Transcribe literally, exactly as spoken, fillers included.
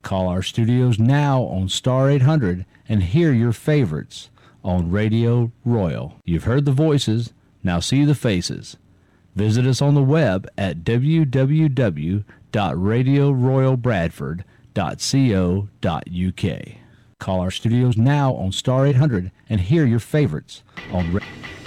Call our studios now on star eight hundred and hear your favorites on Radio Royal. You've heard the voices, now see the faces. Visit us on the web at w w w dot radio royal bradford dot co dot u k. Call our studios now on star eight hundred and hear your favorites on Radio